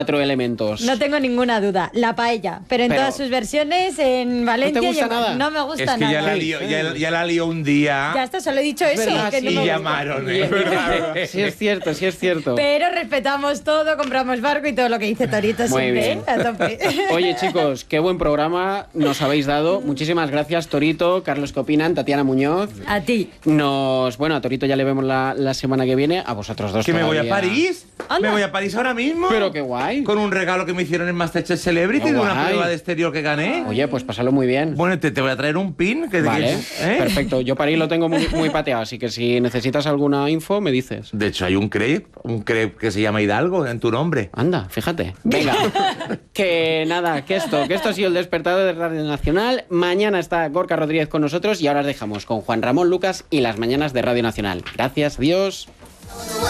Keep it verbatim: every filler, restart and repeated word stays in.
cuatro elementos. No tengo ninguna duda. La paella, pero en Pero- todas sus versiones, en Valencia... ¿No te gusta y en- nada? No me gusta Es que nada. ya la lió, ya, ya la lió un día. Ya está, solo he dicho eso. verdad, que no y me gusta. llamaron, ¿eh? ¿Verdad? Sí es cierto, sí es cierto. Pero respetamos todo, compramos barco y todo lo que dice Torito Muy siempre, bien. ¿eh? A tope. Oye, chicos, qué buen programa nos habéis dado. Muchísimas gracias, Torito, Carlos, ¿qué opinan? Tatiana Muñoz. A ti. Nos, bueno, a Torito ya le vemos la, la semana que viene, a vosotros dos ¿Que me voy a todavía. París? Anda. ¿Me voy a París ahora mismo? Pero qué guay. Con un regalo que me hicieron en Masterchef Celebrity Qué de una guay. prueba de exterior que gané. Oye, pues pásalo muy bien. Bueno, te, te voy a traer un pin. Que, Vale, que- ¿eh? perfecto. Yo París lo tengo muy, muy pateado, así que si necesitas alguna info, me dices. De hecho, hay un crepe, un crepe que se llama Hidalgo en tu nombre. Anda, fíjate. Venga. Que nada, que esto, que esto ha sido el despertador de Radio Nacional. Mañana está Gorka Rodríguez con nosotros y ahora os dejamos con Juan Ramón Lucas y las mañanas de Radio Nacional. Gracias, adiós.